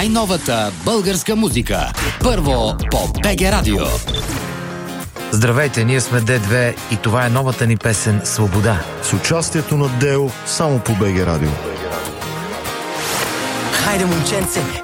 най-новата българска музика. Първо по БГ Радио. Здравейте, ние сме D2 и това е новата ни песен «Свобода». С участието на Део само по БГ Радио. Хайде, момченце,